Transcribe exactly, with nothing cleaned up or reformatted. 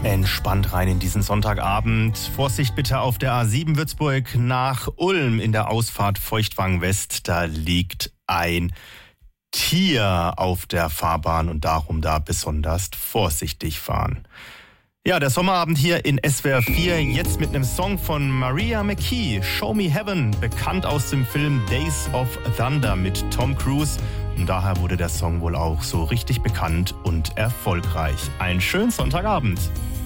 Entspannt rein in diesen Sonntagabend. Vorsicht bitte auf der A sieben Würzburg nach Ulm in der Ausfahrt Feuchtwangen West. Da liegt ein Tier auf der Fahrbahn und darum da besonders vorsichtig fahren. Ja, der Sommerabend hier in S W R vier, jetzt mit einem Song von Maria McKee, Show Me Heaven, bekannt aus dem Film Days of Thunder mit Tom Cruise. Und daher wurde der Song wohl auch so richtig bekannt und erfolgreich. Einen schönen Sonntagabend.